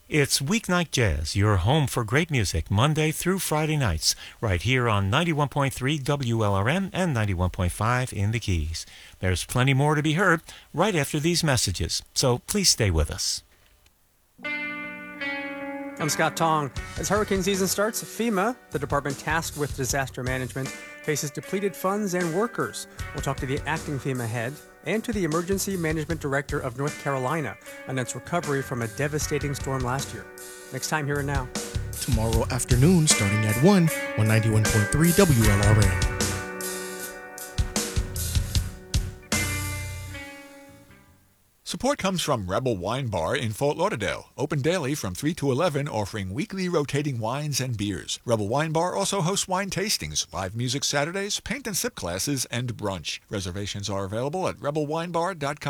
It's Weeknight Jazz, your home for great music, Monday through Friday nights, right here on 91.3 WLRN and 91.5 in the Keys. There's plenty more to be heard right after these messages, so please stay with us. I'm Scott Tong. As hurricane season starts, FEMA, the department tasked with disaster management, faces depleted funds and workers. We'll talk to the acting FEMA head and to the Emergency Management Director of North Carolina on its recovery from a devastating storm last year. Next time, Here and Now. Tomorrow afternoon, starting at 1 on 91.3 WLRN. Support comes from Rebel Wine Bar in Fort Lauderdale. Open daily from 3 to 11, offering weekly rotating wines and beers. Rebel Wine Bar also hosts wine tastings, live music Saturdays, paint and sip classes, and brunch. Reservations are available at rebelwinebar.com.